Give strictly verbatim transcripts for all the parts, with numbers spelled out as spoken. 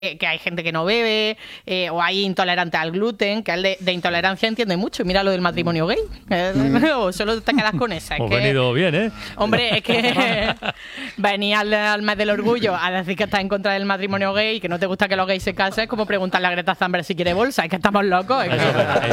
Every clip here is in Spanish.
que hay gente que no bebe, eh, o hay intolerante al gluten, que él de, de intolerancia entiende mucho. Mira lo del matrimonio gay. Mm. O solo te quedas con esa. Hemos es que, venido bien, ¿eh? Hombre, es que venir al, al mes del orgullo a decir que estás en contra del matrimonio gay y que no te gusta que los gays se casen, es como preguntarle a Greta Thunberg si quiere bolsa. Es que estamos locos. Es que, Eso es verdad,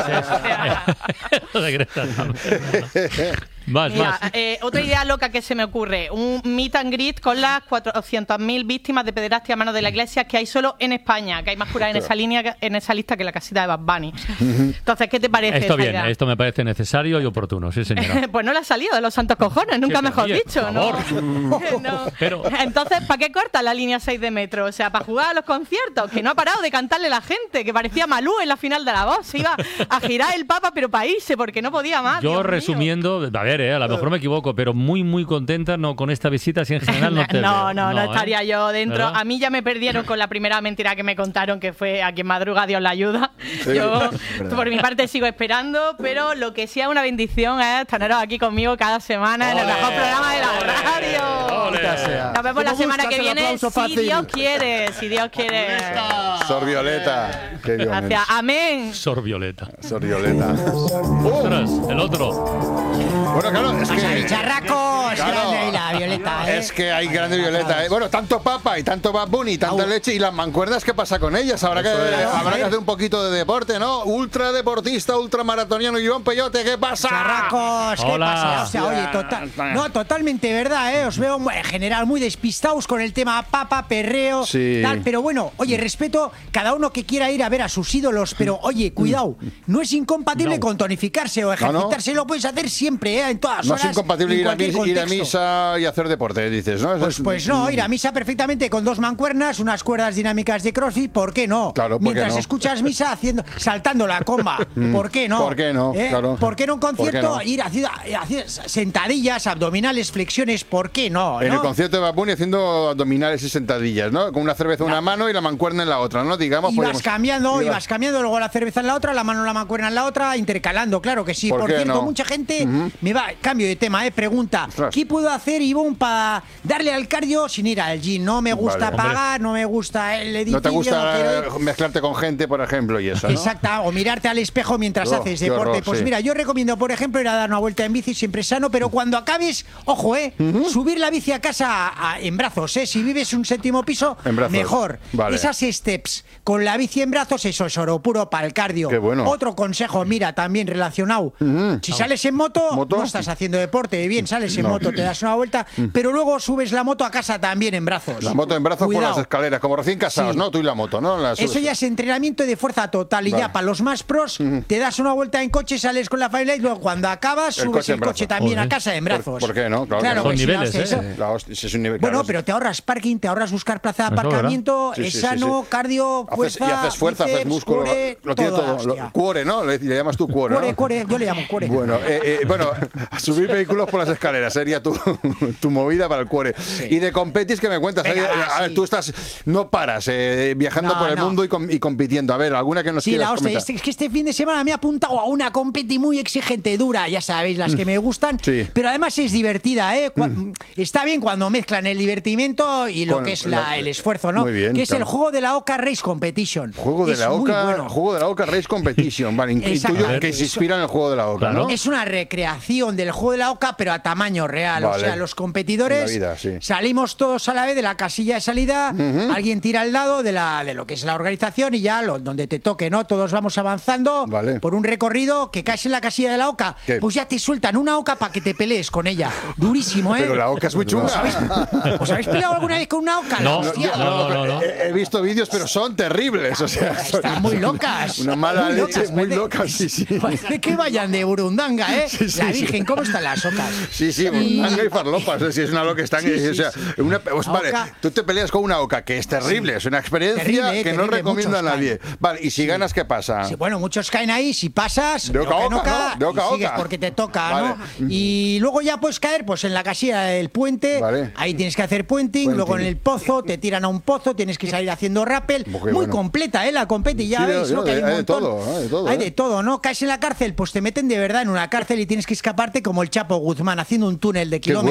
ese es. Lo de Greta Thunberg. Más, Mira, más. Eh, otra idea loca que se me ocurre, un meet and greet con las cuatrocientas mil víctimas de pederastia a manos de la iglesia que hay solo en España, que hay más curas en esa línea, que- en esa lista que la casita de Bad Bunny. Entonces, ¿qué te parece Esto esa bien, idea? esto me parece necesario y oportuno, sí señora. Pues no le ha salido de los santos cojones, nunca Sí, pero, mejor oye, dicho, por ¿no? favor. No. Pero- Entonces, ¿para qué corta la línea seis de metro? O sea, para jugar a los conciertos, que no ha parado de cantarle la gente, que parecía Malú en la final de La Voz, se iba a girar el Papa pero para irse, porque no podía más. Yo Dios mío. resumiendo, a ver, eh, a lo mejor me equivoco, pero muy, muy contenta no con esta visita, si en general no te no, veo. no, no ¿eh? estaría yo dentro. ¿Verdad? A mí ya me perdieron con la primera mentira que me contaron, que fue a quien madruga Dios la ayuda. Sí, Yo, es verdad. por mi parte, sigo esperando, pero lo que sí es una bendición es teneros aquí conmigo cada semana en el ¡Ole! mejor programa de la ¡Ole! radio. ¡Ole! Nos vemos la ¿Cómo semana buscas que el viene, aplauso si fácil? Dios quiere, si Dios quiere. Sor Violeta. Qué Dios mío. Gracias, amén. Sor Violeta. Sor Violeta. Ostras, el otro. Bueno, claro, es que... Bicharraco, es Claro. grande ahí la Violeta, ¿eh? Es que hay grande Violeta, ¿eh? Bueno, tanto papa y tanto Bad Bunny y tanta Au. leche. ¿Y las mancuerdas qué pasa con ellas? Habrá que, Eso es. habrá que hacer un poquito de deporte, ¿no? Ultra deportista, ultramaratoniano Iván Peyote, ¿qué pasa? Charracos, ¿qué Hola. pasa? O sea, oye, total, no, totalmente verdad, ¿eh? Os veo en general muy despistados con el tema papa, perreo, Sí. tal, pero bueno, oye, respeto cada uno que quiera ir a ver a sus ídolos, pero oye, cuidado, no es incompatible No. con tonificarse o no. ejercitarse, lo puedes hacer siempre, ¿eh? En todas No horas, es incompatible en ir a, cualquier mis- ir a contexto. misa y hacer deporte, dices, ¿no? Eso Pues, es- pues no, ir a misa perfectamente con dos mancuernas, unas cuerdas dinámicas de CrossFit, ¿por qué no? Claro, ¿por qué Mientras no? escuchas misa haciendo, saltando la comba, ¿por qué no? ¿Por qué no? ¿Eh? Claro. ¿Por qué no un ¿Por qué concierto no? ir haciendo, haciendo sentadillas, abdominales, flexiones, ¿por qué no? En ¿no? el concierto de Bad Bunny haciendo abdominales y sentadillas, ¿no? Con una cerveza en una mano y la mancuerna en la otra, ¿no? Digamos, Y vas podemos- cambiando, y Ibas- vas cambiando, luego la cerveza en la otra, la mano la mancuerna en la otra, intercalando, claro que sí. ¿Por Por, qué cierto, no? mucha gente me va, cambio de tema, eh, pregunta, Ostras. ¿qué puedo hacer, Ivonne, para darle al cardio sin ir al gym? No me gusta Vale. pagar, no me gusta el edificio, No te gusta quiero ir. eh, mezclarte con gente, por ejemplo, y eso, ¿no? Exacta, o mirarte al espejo mientras Oh, haces qué deporte. horror, pues sí. mira, yo recomiendo, por ejemplo, ir a dar una vuelta en bici, siempre sano, pero cuando acabes, ojo, eh, subir la bici a casa a- a- en brazos, eh. Si vives un séptimo piso, En brazos. mejor. Vale. Esas steps con la bici en brazos, eso es oro puro para el cardio. Qué bueno. Otro consejo, mira, también relacionado. Si sales en moto, ¿Moto? no estás haciendo deporte, bien, sales en No. moto, te das una vuelta, pero luego subes la moto a casa también en brazos. La moto en brazos por Cuidado. las escaleras, como recién casados, Sí. ¿no? Tú y la moto, ¿no? La Eso subes. ya es entrenamiento de fuerza total y Vale. ya para los más pros te das una vuelta en coche, sales con la familia y luego cuando acabas El subes coche el en coche brazos. también a Joder. casa en ¿Por- brazos. por qué no? Claro que no. Son que sí, niveles, hostia, ¿eh? eso- La hostia, ese es un nivel, Bueno, claro, pero te ahorras parking, te ahorras buscar plaza de Eso, aparcamiento, ¿verdad? es Sí, sí, sí, sano, sí. cardio, Haces- fuerza, y haces fuerza, haces bíceps, músculo, core, lo tiene toda todo. hostia. Lo- cuore, ¿no? Le, le llamas tú cuore, Cuore, ¿no? cuore, yo le llamo cuore. Bueno, eh, eh, bueno, subir vehículos por las escaleras sería tu, tu movida para el cuore. Y de competis que me cuentas, Venga, Oye, va, a ver, sí. tú estás, no paras, eh, viajando No, por el no. mundo y, com- y compitiendo. A ver, alguna que nos Sí, quieras la hostia, comentar. es, es que este fin de semana me he apuntado a una competi muy exigente, dura, ya sabéis, las que me gustan, Sí. pero además es divertida, ¿eh? Cua- Está bien cuando mezclan el divertimento y lo Con que es la- la- el esfuerzo, ¿no? Muy bien, que es claro. el juego de la Oca Race Competition. Juego de Es la muy Oca, bueno. juego de la Oca Race Competition. Vale, in- Exacto. intuyo que se inspira en el juego de la Oca, Claro. ¿no? Es una recreación del juego de la Oca, pero a tamaño real. Vale. O sea, los competidores En la vida, sí. salimos todos a la vez de la casilla de salida, alguien tira al lado de, la, de lo que es la organización y ya lo, donde te toque, ¿no? Todos vamos avanzando Vale. por un recorrido que caes en la casilla de la Oca. ¿Qué? Pues ya te sueltan una Oca para que te pelees con ella. Durísimo, ¿eh? Pero la Oca es muy chunga. ¿Os habéis peleado alguna vez con una Oca? No, La hostia. no, no, no, no. He, he visto vídeos, pero son terribles. O sea, son- Están muy locas. Una mala Muy leche, locas, muy parece- locas, sí, sí. Parece que vayan de Burundanga, ¿eh? Sí, sí, la sí. Virgen, ¿cómo están las ocas? Sí, sí, Y- manga y farlopas. Si es una loca, están. Sí, sí, o sea, sí. una, pues, La vale, oca- tú te peleas con una oca, que es terrible, es una experiencia Terrible, eh, que no terrible, recomiendo a muchos nadie. Vale, y si ganas, ¿qué pasa? Sí, bueno, muchos caen ahí, si pasas, De oca a lo que oca, cae, ¿no? De oca a y sigues oca. porque te toca, Vale. ¿no? Y luego ya puedes caer pues en la casilla del puente, Vale. ahí tienes que hacer puenting, Puenting. luego en el pozo, te tiran a un pozo, tienes que salir haciendo rappel, Qué muy bueno. completa, ¿eh? La competi, ya Sí, veis, yo- ¿no? Que hay un hay de montón. todo, hay de todo, Hay ¿eh? de todo, ¿no? Caes en la cárcel, pues te meten de verdad en una cárcel y tienes que escaparte como el Chapo Guzmán, haciendo un túnel de Qué kilómetros, bueno, ¿eh?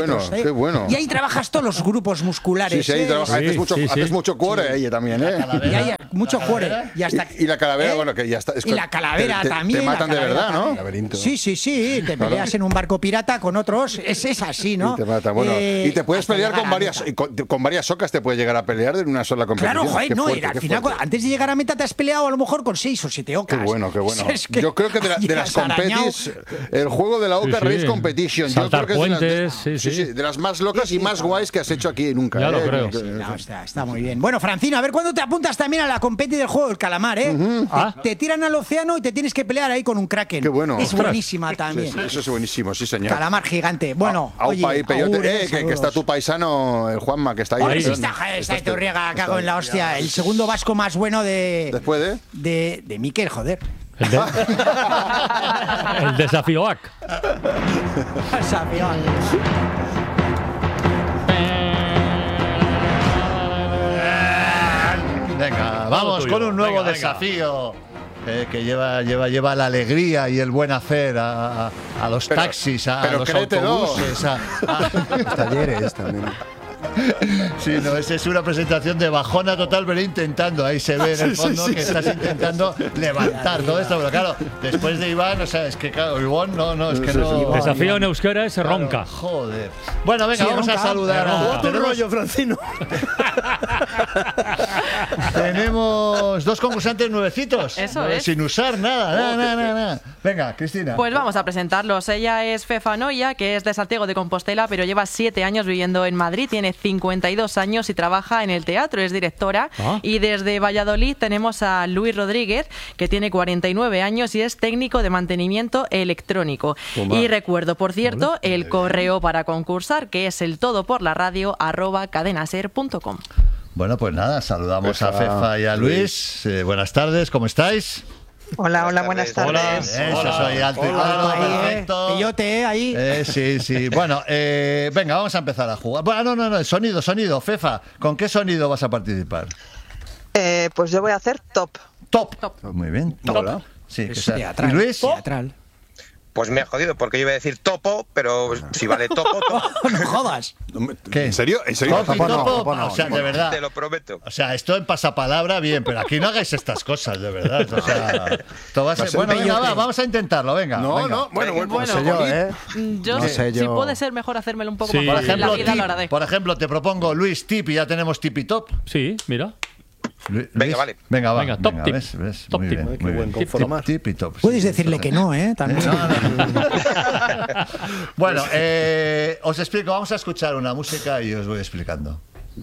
Qué bueno. Y ahí trabajas todos los grupos musculares. Sí, sí, ahí ¿eh? trabajas. Sí, haces mucho, sí, sí. haces mucho cuore ahí también, ¿eh? Y hay mucho cuore. Y, hasta, Y, y la calavera, ¿eh? bueno, que ya está. es Y que la calavera te, te, también. Te matan la de calavera verdad, ¿no? también. Sí, sí, sí. Te peleas en un barco pirata con otros. Es, es así, ¿no? Y te matan. Bueno, Eh, y te puedes hasta pelear llegar con a varias, meta. con, con varias socas, te puedes llegar a pelear en una sola competición. Claro, joder, Qué no, fuerte, y al qué final, fuerte. antes de llegar a meta te has peleado a lo mejor con seis o siete ocas. Qué bueno, qué bueno. Es que yo creo que de, la- de las llegas arañado. competis, el juego de la Oca Sí, sí. Race Competition, Saltar yo creo que es de las, puentes, de, sí, sí. de las más locas y más guays que has hecho aquí nunca. Ya ¿eh? lo creo. Que- Sí, no, está, está muy bien. Bueno, Francino, a ver cuándo te apuntas también a la competi del juego del calamar, ¿eh? Te, Ah. te tiran al océano y te tienes que pelear ahí con un kraken. Qué bueno. Es Ostras. buenísima también. Sí, sí, eso es buenísimo, sí, señor. Calamar gigante. Bueno, Aupa oye, ahí, peyote. augures, Eh, que, que saludos. está tu paisano, el Juanma, que está ahí. Ahí. Sí, esperando. está, está, Está- Iturriaga, está- cago en la hostia. El segundo vasco más bueno de. Después de... De, de Miquel, joder. El, de- el desafío A C. Venga, vamos tuyo. con un nuevo Venga, venga. desafío eh, que lleva, lleva, lleva la alegría y el buen hacer a, a- a los Pero- taxis, a, a pero los créetelo. autobuses. A, a- Talleres también. Sí, no, esa es una presentación de bajona total, pero intentando. Ahí se ve en el fondo que estás intentando levantar todo esto. Pero claro, después de Iván, o sea, es que claro, Iván, no, no, es que no. Desafío en euskera es Claro, ronca. Joder. Bueno, venga, Sí, vamos a ronca. saludar a. Ronca. Tenemos, Francino. tenemos dos concursantes nuevecitos. Eso eh, es. Sin usar nada, nada, nada, nada, nada. Venga, Cristina. Pues vamos a presentarlos. Ella es Fefa Noya, que es de Santiago de Compostela, pero lleva siete años viviendo en Madrid, tiene cincuenta y dos años y trabaja en el teatro, es directora. Ah. Y desde Valladolid tenemos a Luis Rodríguez, que tiene cuarenta y nueve años y es técnico de mantenimiento electrónico. Y recuerdo, por cierto, el correo para concursar, que es el todo por la radio arroba cadenaser punto com. Bueno, pues nada, saludamos a Fefa, Fefa y a Luis. Eh, buenas tardes, ¿cómo estáis? Hola, hola, buenas Hola. tardes. Eso, Hola. soy alto y claro, Ahí, eh. perfecto. Peyote, eh, ahí. Eh, sí, sí. Bueno, eh, venga, vamos a empezar a jugar. Bueno, no, no, no, sonido, sonido. Fefa, ¿con qué sonido vas a participar? Eh, pues yo voy a hacer top. Top. Top. Muy bien. Top. Hola. Sí, que Es sea. teatral. ¿Y Luis? Teatral. Pues me ha jodido, porque yo iba a decir topo, pero si vale topo, topo. No jodas. ¿Qué? ¿En serio? ¿En serio? Top y Topo no, topo, topo no, o sea, de topo no. verdad. Te lo prometo. O sea, esto en pasapalabra, bien, pero aquí no hagáis estas cosas, de verdad. O sea, esto va a ser... Va a ser Bueno, venga, peyote. va, vamos a intentarlo, venga. No, venga. no, bueno, bueno, Bueno, No sé yo, ¿eh? Yo, No sé si yo. puede ser mejor hacérmelo un poco Sí. más Por fácil, ejemplo, la vida tip, lo haré. por ejemplo, te propongo Luis Tip y ya tenemos Tip y Top. Sí, mira. Lu- Venga, Luis, vale. Venga, va. Venga, top tip. ves, ves, Top muy tip. bien, Ay, qué muy buen bien. conformar. Tip, tip y top. Puedes sí, decirle entonces- que no, ¿eh? También. No, no. Bueno, eh, os explico, vamos a escuchar una música y os voy explicando.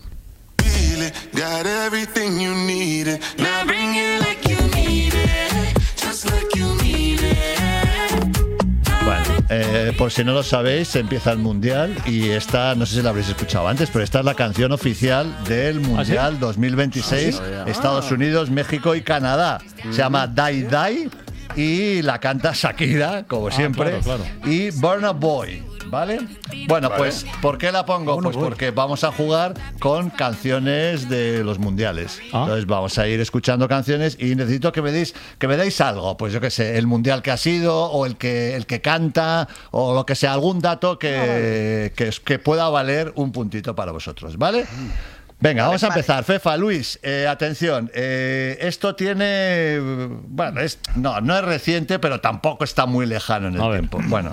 Got everything you needed. Now bring it like you need it. Just like you need it. Bueno, eh, por si no lo sabéis, empieza el Mundial y esta, no sé si la habréis escuchado antes, pero esta es la canción oficial del Mundial dos mil veintiséis, Estados Unidos, México y Canadá. Se llama Die Die y la canta Shakira, como siempre, claro, claro. y Burna Boy. ¿Vale? Bueno, pues, ¿por qué la pongo? Pues porque vamos a jugar con canciones de los mundiales. Ah. Entonces vamos a ir escuchando canciones y necesito que me deis, que me deis algo. Pues yo qué sé, el mundial que ha sido, o el que, el que canta, o lo que sea, algún dato que, que, que pueda valer un puntito para vosotros, ¿vale? Venga, vamos a empezar. Fefa, Luis, eh, atención. eh, esto tiene... Bueno, es, no, no es reciente, pero tampoco está muy lejano en el A ver. tiempo. Bueno.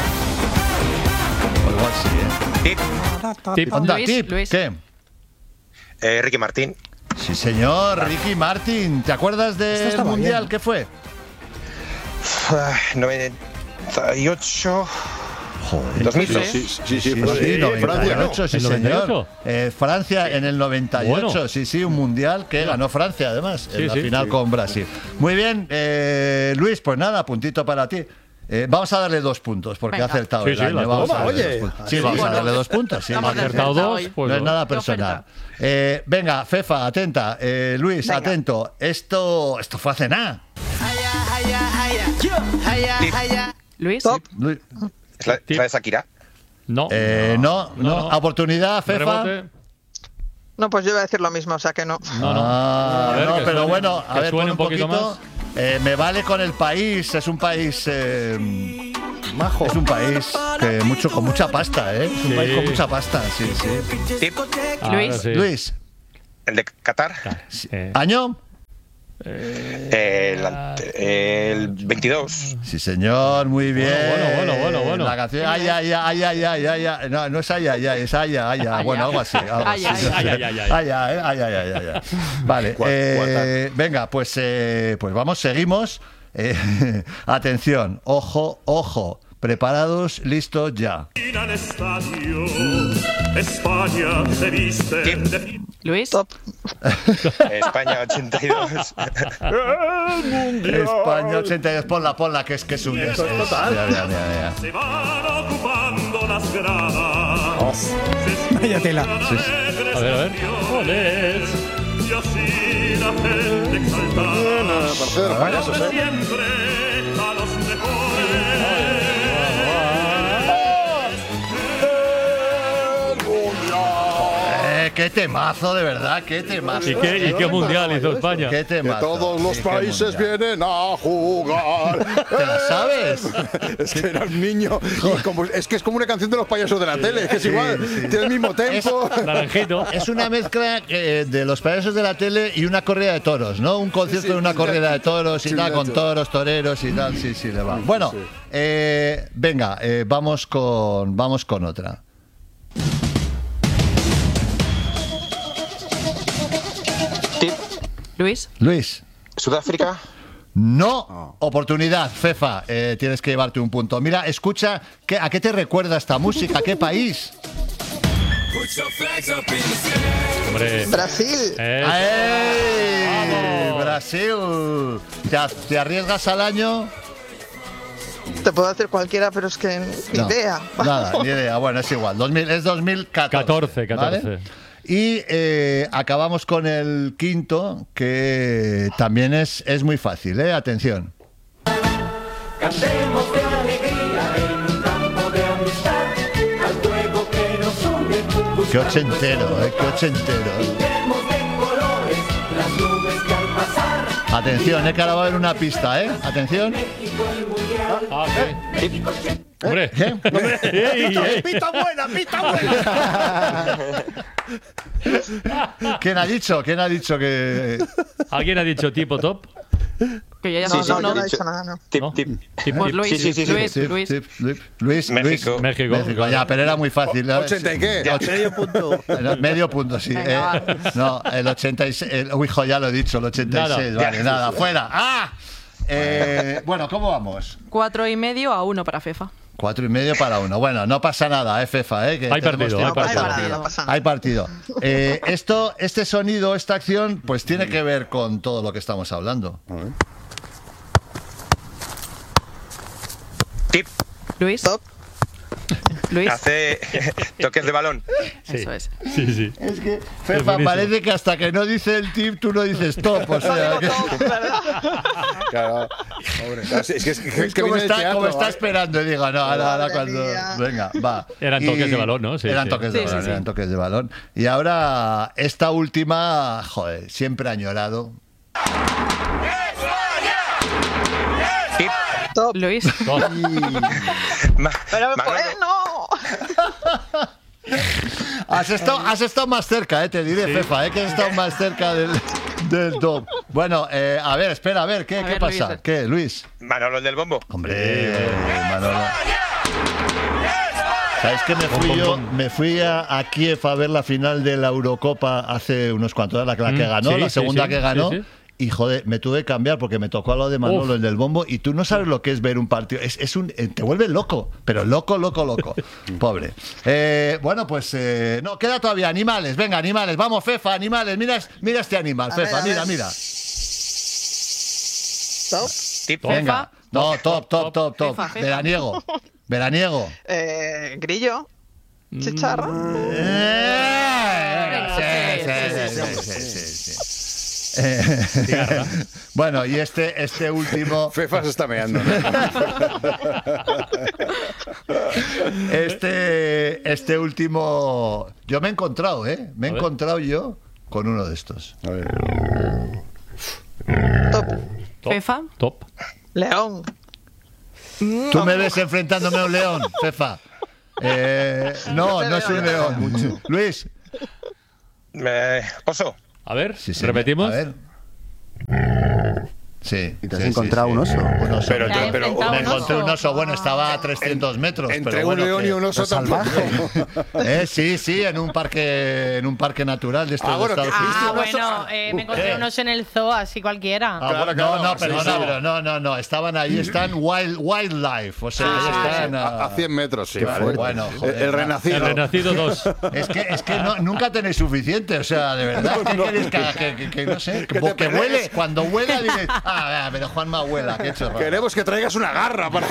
O igual sí, ¿eh? Tip, Tip. Onda, Luis, tip, Luis. ¿qué? eh, Ricky Martín. Sí, señor, Ricky Martin. ¿Te acuerdas Esta del estaba mundial? bien. ¿Qué fue? Ah, noventa y ocho. Joder. dos mil seis. Sí, sí, sí, Sí, Francia, sí, Francia, noventa y ¿no? ocho, sí, ¿El noventa y señor. ocho? Eh, Francia en el noventa y ocho, Bueno. sí, sí, un mundial que ganó Francia, además, Sí, en la sí. final Sí. con Brasil. Muy bien, eh, Luis, pues nada, puntito para ti. Eh, vamos a darle dos puntos porque Venga. ha acertado Sí, el sí, año. las Vamos dos. a darle Oye. dos puntos. Sí, Sí, vamos a bueno. darle dos puntos. Sí, Vamos no, a es- acertado acertar dos, hoy. pues no es dos. nada Qué personal. oferta. Eh, venga, Fefa, atenta. Eh, Luis, Venga. atento. Esto, esto fue hace nada. Luis. Top. Luis- ¿Es la, es la de Shakira? No. Eh, no, no, no. Oportunidad, Fefa. Rebote. No, pues yo iba a decir lo mismo, o sea que no. No, no. Ah, A ver, no, que pero suene- bueno, a que ver, suene pon un poquito más. Eh, me vale con el país, es un país. eh, Majo. es un país. que mucho, con mucha pasta, ¿eh? Es un Sí. país con mucha pasta, sí, sí. Tip, Ahora Luis. sí. Luis, el de Qatar. Eh, ¿año? El, ante- el veintidós. Sí, señor, muy bien. bueno, bueno, bueno, bueno. La canción, ay, ay, ay, ay, ay, ay, ay. No, no es ay, ay, ay, es ay, ay, ay. Bueno, algo así. Algo Ay, así. ay, ay, ay, ay. Ay, ay, ay, ay, ay, ay, ay. Vale, Cua- eh, venga, pues, eh, pues vamos, seguimos. Eh, atención, ojo, ojo. Preparados, listos, ya. Luis. Top. España ochenta y dos. España ochenta y dos, ponla, ponla, que es que es un... Es, es- mira, mira, mira, mira. Vaya tela. a ver, a ver. Olés. Parece de los payasos, ¿eh? Eh, qué temazo, de verdad, qué temazo. ¿Y qué, y qué mundial hizo España? Qué Que temazo. todos los Sí, qué países mundial. vienen a jugar. ¿Te la sabes? Es que era un niño. y como- es que es como una canción de los payasos de la tele. Es que es Sí, igual. sí. Tiene el mismo tempo. Naranjito. Es una mezcla eh, de los payasos de la tele y una corrida de toros, ¿no? Un concierto Sí, sí, de una sí, corrida sí. de toros y Sí, tal, de con hecho. toros, toreros y tal. Sí, sí, le va. Bueno, sí. eh, venga, eh, vamos con, vamos con otra. Tip, Luis. Luis. Sudáfrica. No, oportunidad, Fefa, eh, tienes que llevarte un punto. Mira, escucha, ¿qué, ¿a qué te recuerda esta música? ¿A qué país? Hombre. Brasil. Eh, ¡Ay! Vamos. Brasil. ¿Te, a- te arriesgas al año? Te puedo hacer cualquiera, pero es que ni No, idea. Nada, ni idea. Bueno, es igual. dos mil, es dos mil catorce. catorce, ¿vale? catorce. Y eh, acabamos con el quinto, que también es, es muy fácil, ¿eh? Atención. Qué ochentero, ¿eh? Qué ochentero. Atención, eh, que ahora va a haber una pista, ¿eh? Atención. Ah, sí. Hombre. ¿Qué? Hombre. Ey, ey. ¡Pista buena, pista buena! ¿Quién ha dicho? ¿Quién ha dicho que...? ¿Alguien ha dicho tipo top? Que yo ya No, no, no, no, yo no no. he dicho nada, no. Tip, ¿No? tip. Tip, Pues tip. Luis, Sí, sí, sí, sí. Luis, Tip, Luis. tip, Luis, Luis, México. Luis. México. México, ya, pero era muy fácil. ¿no? ¿ochenta y qué? Ya. Medio punto. No, medio punto, sí. Venga, Eh, no, el ochenta y seis. El, uy, hijo, ya lo he dicho, el ochenta y seis. Nada. Vale, nada, fuera. ¡Ah! Eh, bueno, ¿cómo vamos? Cuatro y medio a uno para Fefa. Cuatro y medio para uno. Bueno, no pasa nada, eh, Fefa. Eh, que Hay tenemos partido, tiempo. hay partido. Hay partido, no pasa nada. Hay partido. Eh, esto, este sonido, esta acción, pues tiene que ver con todo lo que estamos hablando. Tip, Luis. Top. Luis. hace toques de balón. Sí. Eso es. Sí, sí. Es que, Es Fefa, buenísimo. parece que hasta que no dice el tip, tú no dices top. O sea, que- Claro. Hombre, claro, sí, es que, es que, es que como viene del está, teatro, como está ¿vale? esperando y digo, no, ahora, ahora Madre cuando. mía. Venga, va. Eran Y- toques de balón, ¿no? Sí, eran sí. toques de Sí, sí, balón, sí. eran toques de balón. Y ahora, esta última, joder, siempre añorado. Tip, Top. Luis. Top. Ma- Pero Manolo. pues no. Has estado, has estado más cerca, eh, te diré, Fefa, eh, que has estado más cerca del, del top. Bueno, eh, a ver, espera, a ver, ¿qué, A qué ver, pasa? Luis. ¿Qué, Luis? Manolo el del bombo. Hombre, Manolo. ¿Sabes que me fui Bom, yo? bom, bom. Me fui a, a Kiev a ver la final de la Eurocopa hace unos cuantos años, la, la que Mm, ganó, sí, la sí, segunda sí, que ganó. sí, sí. Y joder, me tuve que cambiar porque me tocó a lo de Manolo, Uf. el del bombo, y tú no sabes lo que es ver un partido. Es, es un, eh, te vuelve loco, pero loco, loco, loco. Pobre. Eh, bueno, pues eh, no, queda todavía animales. Venga, animales, vamos, Fefa, animales. Mira, mira este animal, A Fefa, ver, a mira, ver. mira. Top. Tip, Venga. No, top, top, top, top. Fefa, Fefa. Veraniego. Veraniego. Eh, grillo. Chicharra. Eh, sí, sí, sí, sí, sí, sí. Eh, bueno, y este, este último, Fefa se está meando. ¿no? este, este último, yo me he encontrado, ¿eh? Me he A ver. encontrado yo con uno de estos. A ver. Top. Top. Fefa. Top. León. Tú me ves enfrentándome a un león, Fefa. Eh, no, no es un león. Luis. Eh, oso. A ver, Sí, sí, repetimos. A ver. Sí. ¿Y te has sí, encontrado sí, un sí. oso? Un oso. Pero, ¿Te has pero enfrentado Me a un encontré un oso? oso, bueno, estaba a trescientos metros. entre pero un bueno, león que- y un oso salvaje. tampoco. Eh, sí, sí, en un parque, en un parque natural de estos Ah, de bueno, Estados que- Unidos. Ah, ¿Viste un oso? bueno, eh, me encontré ¿Qué? un oso en el zoo, así cualquiera. Ah, Claro, bueno, claro, no, no, sí, perdona, sí. pero no, no, no, estaban ahí, están wild, wildlife, o sea, Ah, ahí sí, están. A, ah, a cien metros, sí. Qué vale. fuerte. Bueno, El- joder, el no. renacido. El Renacido dos. Es que, es que no- nunca tenéis suficiente, o sea, de verdad, ¿qué queréis que, que, que- que no sé, que, te que pelees. huele, cuando huela dices, ah, pero Juanma huela, qué chorrada. Queremos que traigas una garra para.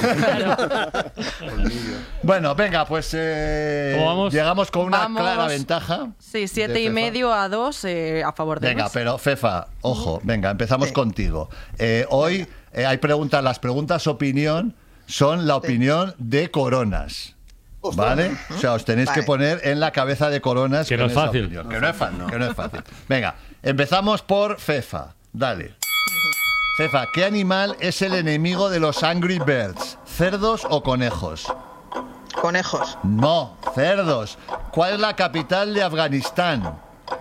Bueno, venga, pues eh, ¿Cómo vamos? llegamos con una Vamos. clara ventaja. Sí, siete de y Fefa. medio a dos eh, a favor de Venga, Luis. pero Fefa, ojo, venga, empezamos Sí. contigo. Eh, hoy eh, hay preguntas, las preguntas opinión son la opinión de Coronas. ¿Vale? O sea, os tenéis que Vale. poner en la cabeza de Coronas. Que no con es esa fácil. opinión. Que no es fácil, que no es fácil. Venga, empezamos por Fefa. Dale. Fefa, ¿qué animal es el enemigo de los Angry Birds? ¿Cerdos o conejos? Conejos. No, cerdos. ¿Cuál es la capital de Afganistán?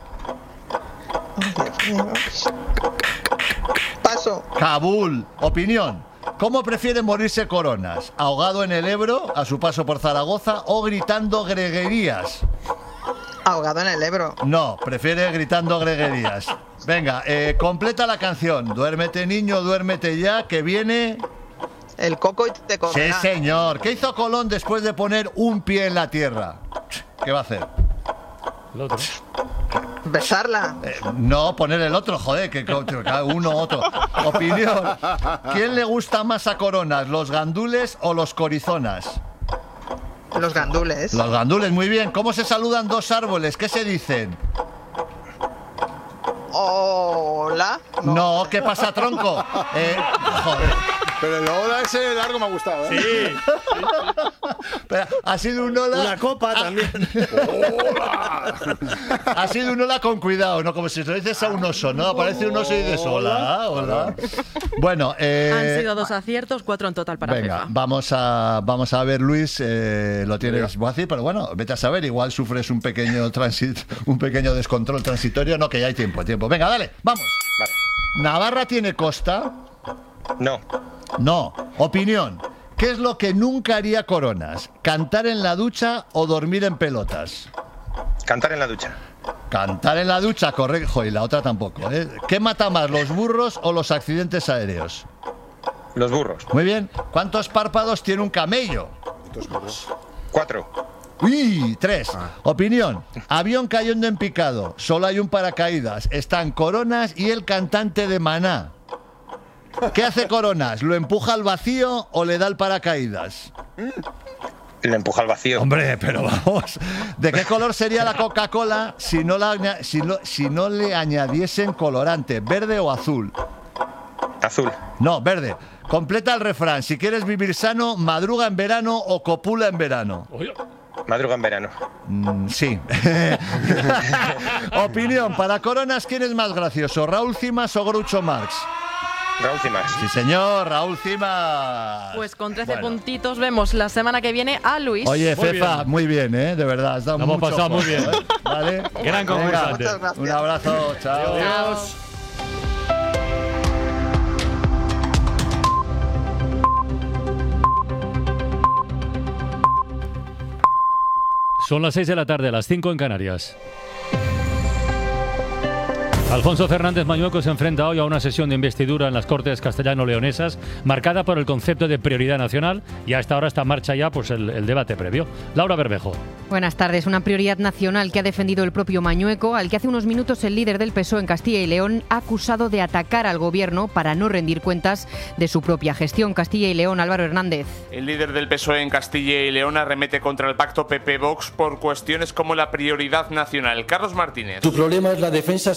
Paso. Kabul. Opinión. ¿Cómo prefiere morirse Coronas? ¿Ahogado en el Ebro, a su paso por Zaragoza, o gritando greguerías? Ahogado en el Ebro. No, prefiere gritando greguerías. Venga, eh, completa la canción. Duérmete, niño, duérmete ya, que viene... El coco y te Sí, comerá. señor. ¿Qué hizo Colón después de poner un pie en la tierra? ¿Qué va a hacer? El otro. Besarla. Eh, no, poner el otro, joder, que co- cada uno otro. Opinión. ¿Quién le gusta más a Coronas, los gandules o los corizonas? Los gandules. Los gandules, muy bien. ¿Cómo se saludan dos árboles? ¿Qué se dicen? Hola. No, ¿qué pasa, tronco? Eh, joder. Pero el hola ese largo me ha gustado, ¿eh? Sí. Pero ha sido un hola. Una copa también. Ha sido un hola con cuidado, ¿no? Como si se lo dices a un oso, ¿no? Aparece un oso y dices hola, hola. Bueno, eh. Han sido dos aciertos, cuatro en total para Venga, Fefa. vamos a, vamos a ver, Luis, eh, lo tienes fácil, pero bueno, vete a saber, igual sufres un pequeño transit, un pequeño descontrol transitorio, no, que ya hay tiempo, hay tiempo. Venga, dale, vamos. Vale. ¿Navarra tiene costa? No. No. Opinión. ¿Qué es lo que nunca haría Coronas? ¿Cantar en la ducha o dormir en pelotas? Cantar en la ducha. Cantar en la ducha, correcto, y la otra tampoco. ¿eh? ¿Qué mata más, los burros o los accidentes aéreos? Los burros. Muy bien. ¿Cuántos párpados tiene un camello? Cuatro. Uy, tres. Opinión. Avión cayendo en picado. Solo hay un paracaídas. Están Coronas y el cantante de Maná. ¿Qué hace Coronas? ¿Lo empuja al vacío o le da el paracaídas? Le empuja al vacío. Hombre, pero vamos. ¿De qué color sería la Coca-Cola si no, la, aña- si, no, si no le añadiesen colorante? ¿Verde o azul? Azul. No, verde. Completa el refrán. Si quieres vivir sano, madruga en verano o copula en verano. Oye, Madruga en verano. Mm, sí. Opinión. Para Coronas, ¿quién es más gracioso? ¿Raúl Cimas o Groucho Marx? Raúl Cimas. Sí, señor, Raúl Cimas. Pues con trece Bueno. puntitos vemos la semana que viene a Luis. Oye, Muy Fefa, bien. muy bien, ¿eh? De verdad, has dado Lo hemos mucho pasado muy juego, bien. ¿eh? ¿Vale? gran Venga, concursante. Muchas gracias. un abrazo, chao. Adiós. Son las seis de la tarde, las cinco en Canarias. Alfonso Fernández Mañueco se enfrenta hoy a una sesión de investidura en las Cortes castellano-leonesas marcada por el concepto de prioridad nacional y a esta hora está en marcha ya pues, el, el debate previo. Laura Bermejo. Buenas tardes. Una prioridad nacional que ha defendido el propio Mañueco, al que hace unos minutos el líder del P S O E en Castilla y León ha acusado de atacar al gobierno para no rendir cuentas de su propia gestión. Castilla y León, Álvaro Hernández. El líder del P S O E en Castilla y León arremete contra el pacto P P-Vox por cuestiones como la prioridad nacional. Carlos Martínez. Tu problema es la defensa simultánea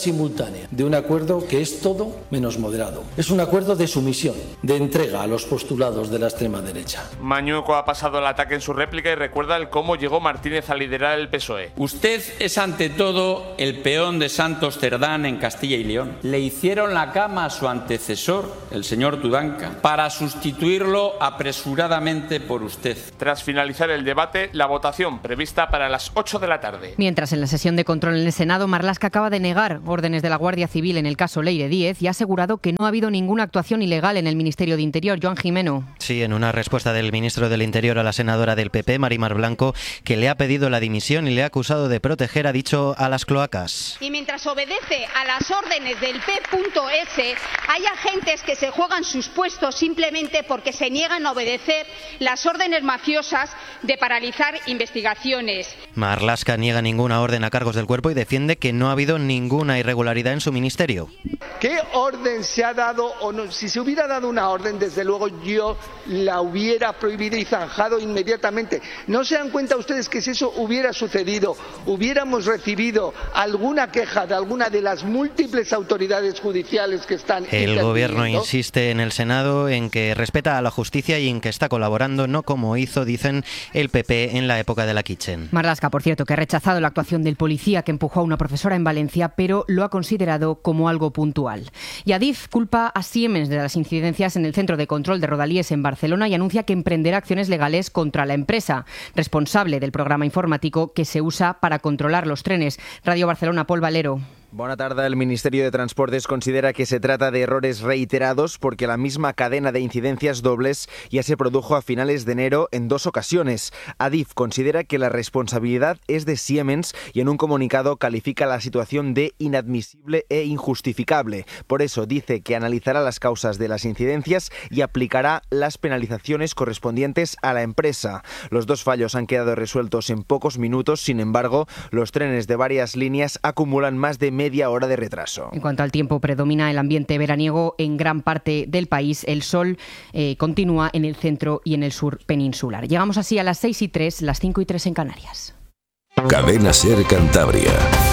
simultánea de un acuerdo que es todo menos moderado. Es un acuerdo de sumisión, de entrega a los postulados de la extrema derecha. Mañueco ha pasado el ataque en su réplica y recuerda el cómo llegó Martínez a liderar el P S O E. Usted es ante todo el peón de Santos Cerdán en Castilla y León. Le hicieron la cama a su antecesor, el señor Tudanca, para sustituirlo apresuradamente por usted. Tras finalizar el debate, la votación prevista para las ocho de la tarde. Mientras en la sesión de control en el Senado, Marlaska acaba de negar órdenes de la Guardia Civil en el caso Leire Díez y ha asegurado que no ha habido ninguna actuación ilegal en el Ministerio de Interior. Joan Jimeno. Sí, en una respuesta del ministro del Interior a la senadora del P P, Marimar Blanco, que le ha pedido la dimisión y le ha acusado de proteger, ha dicho, a las cloacas. Y mientras obedece a las órdenes del P S, hay agentes que se juegan sus puestos simplemente porque se niegan a obedecer las órdenes mafiosas de paralizar investigaciones. Marlaska niega ninguna orden a cargos del cuerpo y defiende que no ha habido ninguna irregularidad en su ministerio. ¿Qué orden se ha dado o no? Si se hubiera dado una orden, desde luego yo la hubiera prohibido y zanjado inmediatamente. ¿No se dan cuenta ustedes que si eso hubiera sucedido, hubiéramos recibido alguna queja de alguna de las múltiples autoridades judiciales que están El gobierno insiste en el Senado en que respeta a la justicia y en que está colaborando, no como hizo, dicen, el P P en la época de la Kitchen. Marlaska, por cierto, que ha rechazado la actuación del policía que empujó a una profesora en Valencia, pero lo ha considerado como algo puntual. Y Adif culpa a Siemens de las incidencias en el centro de control de Rodalies en Barcelona y anuncia que emprenderá acciones legales contra la empresa, responsable del programa informático que se usa para controlar los trenes. Radio Barcelona, Pol Valero. Bona tarda. El Ministerio de Transportes considera que se trata de errores reiterados porque la misma cadena de incidencias dobles ya se produjo a finales de enero en dos ocasiones. Adif considera que la responsabilidad es de Siemens y en un comunicado califica la situación de inadmisible e injustificable. Por eso dice que analizará las causas de las incidencias y aplicará las penalizaciones correspondientes a la empresa. Los dos fallos han quedado resueltos en pocos minutos, sin embargo, los trenes de varias líneas acumulan más de media hora de retraso. En cuanto al tiempo, predomina el ambiente veraniego en gran parte del país. El sol eh, continúa en el centro y en el sur peninsular. Llegamos así a las seis y tres, las cinco y tres en Canarias. Cadena Ser Cantabria.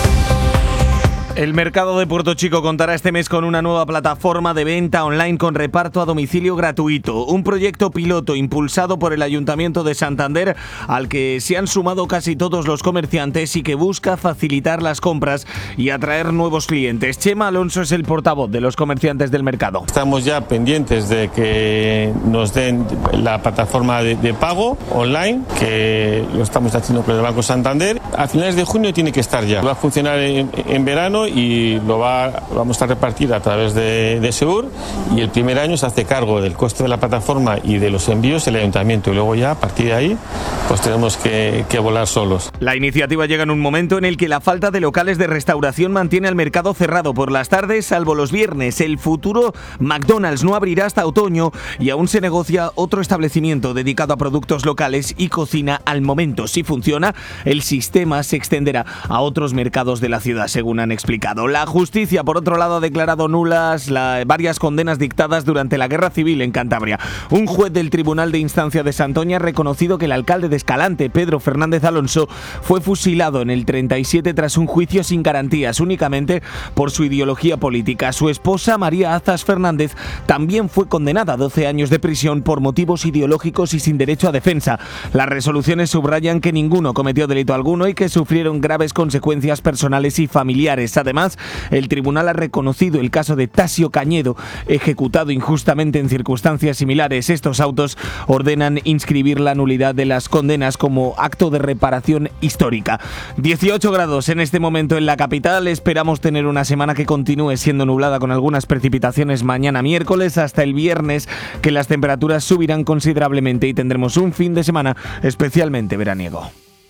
El mercado de Puerto Chico contará este mes con una nueva plataforma de venta online con reparto a domicilio gratuito. Un proyecto piloto impulsado por el Ayuntamiento de Santander al que se han sumado casi todos los comerciantes y que busca facilitar las compras y atraer nuevos clientes. Chema Alonso es el portavoz de los comerciantes del mercado. Estamos ya pendientes de que nos den la plataforma de, de pago online, que lo estamos haciendo con el Banco Santander. A finales de junio tiene que estar ya. Va a funcionar en, en verano y lo va, vamos a repartir a través de, de Segur, y el primer año se hace cargo del coste de la plataforma y de los envíos el ayuntamiento, y luego ya a partir de ahí pues tenemos que, que volar solos. La iniciativa llega en un momento en el que la falta de locales de restauración mantiene al mercado cerrado por las tardes, salvo los viernes. El futuro McDonald's no abrirá hasta otoño y aún se negocia otro establecimiento dedicado a productos locales y cocina al momento. Si funciona, el sistema se extenderá a otros mercados de la ciudad, según han explicado. La justicia, por otro lado, ha declarado nulas la, varias condenas dictadas durante la Guerra Civil en Cantabria. Un juez del Tribunal de Instancia de Santoña ha reconocido que el alcalde de Escalante, Pedro Fernández Alonso, fue fusilado en el treinta y siete tras un juicio sin garantías, únicamente por su ideología política. Su esposa, María Azas Fernández, también fue condenada a doce años de prisión por motivos ideológicos y sin derecho a defensa. Las resoluciones subrayan que ninguno cometió delito alguno y que sufrieron graves consecuencias personales y familiares. Además, el tribunal ha reconocido el caso de Tasio Cañedo, ejecutado injustamente en circunstancias similares. Estos autos ordenan inscribir la nulidad de las condenas como acto de reparación histórica. dieciocho grados en este momento en la capital. Esperamos tener una semana que continúe siendo nublada con algunas precipitaciones mañana miércoles hasta el viernes, que las temperaturas subirán considerablemente y tendremos un fin de semana especialmente veraniego.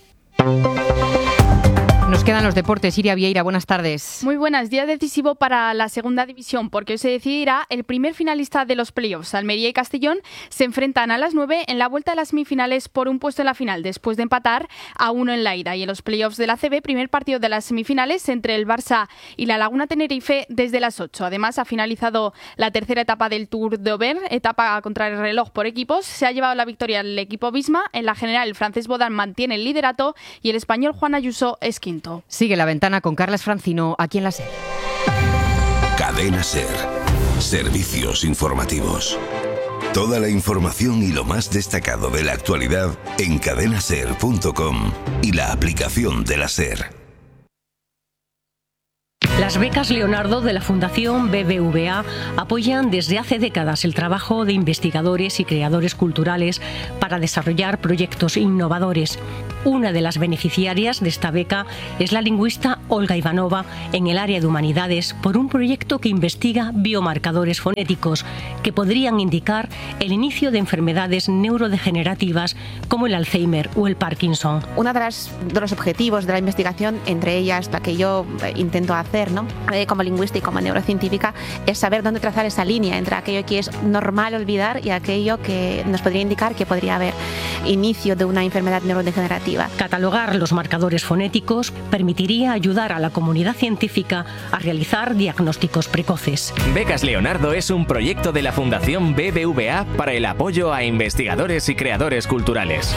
Nos quedan los deportes. Iria Vieira, buenas tardes. Muy buenas. Día decisivo para la segunda división, porque hoy se decidirá el primer finalista de los playoffs. Almería y Castellón se enfrentan a las nueve en la vuelta de las semifinales por un puesto en la final, después de empatar a uno en la ida. Y en los playoffs de la A C B, primer partido de las semifinales entre el Barça y la Laguna Tenerife desde las ocho. Además, ha finalizado la tercera etapa del Tour de Auvergne, etapa contra el reloj por equipos. Se ha llevado la victoria el equipo Visma. En la general, el francés Bodin mantiene el liderato y el español Juan Ayuso es quinto. Sigue la ventana con Carles Francino aquí en la SER. Cadena Ser. Servicios informativos. Toda la información y lo más destacado de la actualidad en cadena ser punto com y la aplicación de la Ser. Las becas Leonardo de la Fundación B B V A apoyan desde hace décadas el trabajo de investigadores y creadores culturales para desarrollar proyectos innovadores. Una de las beneficiarias de esta beca es la lingüista Olga Ivanova en el área de humanidades por un proyecto que investiga biomarcadores fonéticos que podrían indicar el inicio de enfermedades neurodegenerativas como el Alzheimer o el Parkinson. Uno de, de los objetivos de la investigación, entre ellas la que yo intento hacer, ¿no? Eh, como lingüista y como neurocientífica, es saber dónde trazar esa línea entre aquello que es normal olvidar y aquello que nos podría indicar que podría haber inicio de una enfermedad neurodegenerativa. Catalogar los marcadores fonéticos permitiría ayudar a la comunidad científica a realizar diagnósticos precoces. Becas Leonardo es un proyecto de la Fundación B B V A para el apoyo a investigadores y creadores culturales.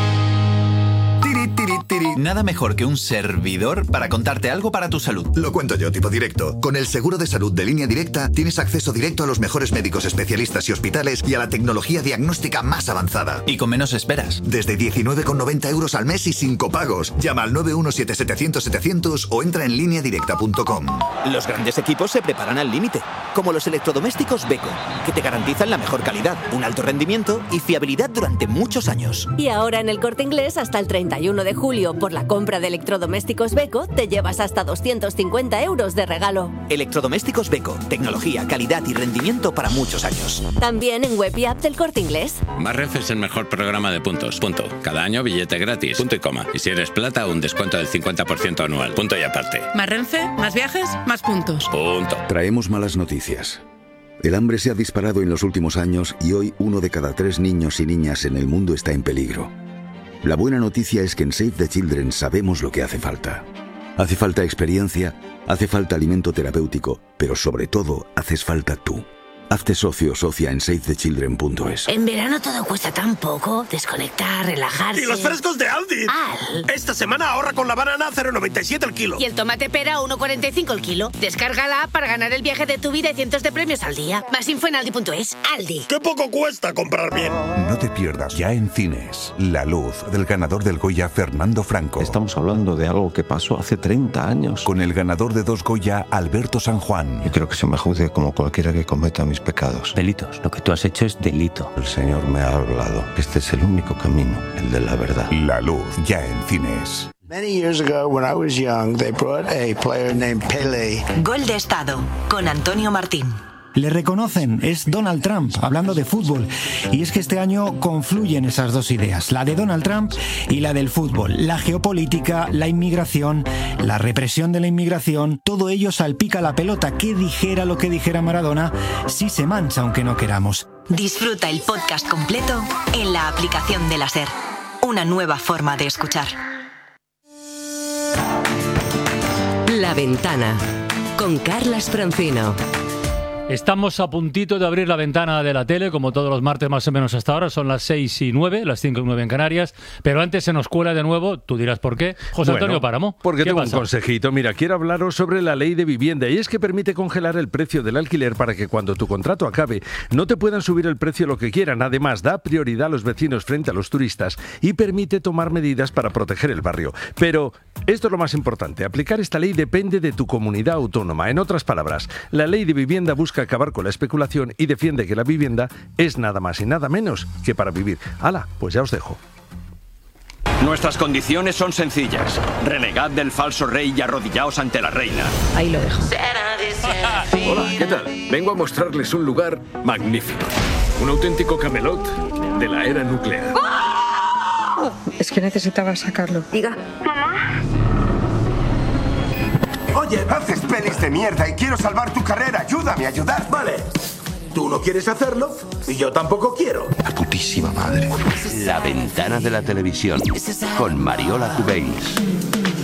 Nada mejor que un servidor para contarte algo para tu salud. Lo cuento yo, tipo directo. Con el seguro de salud de Línea Directa tienes acceso directo a los mejores médicos especialistas y hospitales y a la tecnología diagnóstica más avanzada. Y con menos esperas. Desde diecinueve con noventa euros al mes y sin copagos. Llama al nueve uno siete setecientos setecientos o entra en línea directa punto com. Los grandes equipos se preparan al límite, como los electrodomésticos Beko, que te garantizan la mejor calidad, un alto rendimiento y fiabilidad durante muchos años. Y ahora en El Corte Inglés, hasta el treinta y uno de julio, por la compra de electrodomésticos Beko, te llevas hasta doscientos cincuenta euros de regalo. Electrodomésticos Beko, tecnología, calidad y rendimiento para muchos años. También en web y app del Corte Inglés. Más Renfe es el mejor programa de puntos. Punto. Cada año billete gratis. Punto y coma. Y si eres plata, un descuento del cincuenta por ciento anual. Punto y aparte. Más Renfe, más viajes, más puntos. Punto. Traemos malas noticias. El hambre se ha disparado en los últimos años y hoy uno de cada tres niños y niñas en el mundo está en peligro. La buena noticia es que en Save the Children sabemos lo que hace falta. Hace falta experiencia, hace falta alimento terapéutico, pero sobre todo haces falta tú. Hazte socio o socia en save the children punto es. En verano todo cuesta tan poco. Desconectar, relajarse. ¡Y los frescos de Aldi! Al. Esta semana ahorra con la banana a cero coma noventa y siete el kilo. Y el tomate pera a uno coma cuarenta y cinco el kilo. Descarga la app para ganar el viaje de tu vida y cientos de premios al día. Más info en aldi punto es. Aldi. ¡Qué poco cuesta comprar bien! No te pierdas ya en cines La Luz, del ganador del Goya Fernando Franco. Estamos hablando de algo que pasó hace treinta años. Con el ganador de dos Goya, Alberto San Juan. Yo creo que se me juzgue como cualquiera que cometa mis pecados. Delito. Lo que tú has hecho es delito. El Señor me ha hablado. Este es el único camino, el de la verdad. La Luz, ya en cines. Many years ago, when I was young, they brought a player named Pelé. Gol de Estado, con Antonio Martín. Le reconocen, es Donald Trump, hablando de fútbol. Y es que este año confluyen esas dos ideas, la de Donald Trump y la del fútbol. La geopolítica, la inmigración, la represión de la inmigración, todo ello salpica la pelota. Que dijera lo que dijera Maradona, sí se mancha aunque no queramos. Disfruta el podcast completo en la aplicación de la SER. Una nueva forma de escuchar. La Ventana, con Carlas Francino. Estamos a puntito de abrir la ventana de la tele, como todos los martes más o menos hasta ahora. Son las seis y nueve, las cinco y nueve en Canarias. Pero antes se nos cuela de nuevo, tú dirás por qué. José bueno, Antonio Páramo. Porque ¿qué tengo pasa? un consejito. Mira, quiero hablaros sobre la ley de vivienda. Y es que permite congelar el precio del alquiler para que cuando tu contrato acabe no te puedan subir el precio lo que quieran. Además, da prioridad a los vecinos frente a los turistas y permite tomar medidas para proteger el barrio. Pero esto es lo más importante. Aplicar esta ley depende de tu comunidad autónoma. En otras palabras, la ley de vivienda busca acabar con la especulación y defiende que la vivienda es nada más y nada menos que para vivir. ¡Hala! Pues ya os dejo. Nuestras condiciones son sencillas. Renegad del falso rey y arrodillaos ante la reina. Ahí lo dejo. Hola, ¿qué tal? Vengo a mostrarles un lugar magnífico. Un auténtico Camelot de la era nuclear. ¡Oh! Es que necesitaba sacarlo. Diga. Mamá. Oye, haces pelis de mierda y quiero salvar tu carrera. Ayúdame a ayudar. Vale. Tú no quieres hacerlo y yo tampoco quiero. La putísima madre. La Ventana de la Televisión, con Mariola Cubells.